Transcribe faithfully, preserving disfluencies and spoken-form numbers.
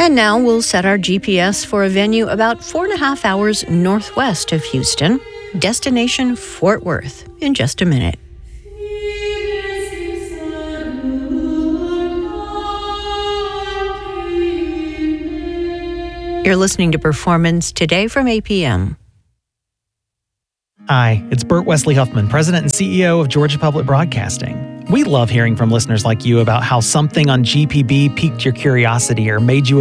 And now we'll set our G P S for a venue about four and a half hours northwest of Houston, destination Fort Worth, in just a minute. You're listening to Performance Today from A P M. Hi, it's Burt Wesley Huffman, President and C E O of Georgia Public Broadcasting. We love hearing from listeners like you about how something on G P B piqued your curiosity or made you